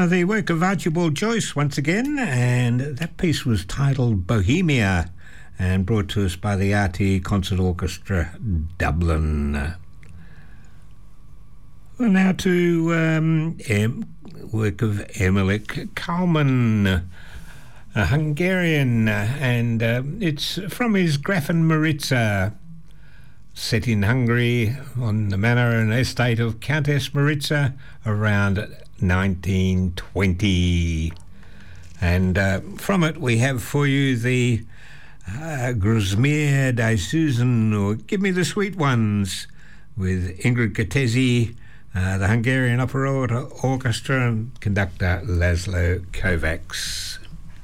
The work of Archibald Joyce once again, and that piece was titled Bohemia and brought to us by the RT Concert Orchestra, Dublin. Well, now to work of Emmerich Kalman, a Hungarian, and it's from his Grafen Maritza, set in Hungary on the manor and estate of Countess Maritza around 1920. And from it we have for you the Grozmir die Susan, or Give Me the Sweet Ones, with Ingrid Kertész, the Hungarian Opera Orchestra, and conductor Laszlo Kovacs.